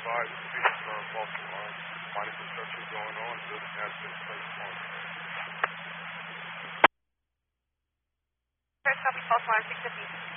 advise speaking for our Baltimore line. Minor construction going on, building has been placed on. First copy, Baltimore 650.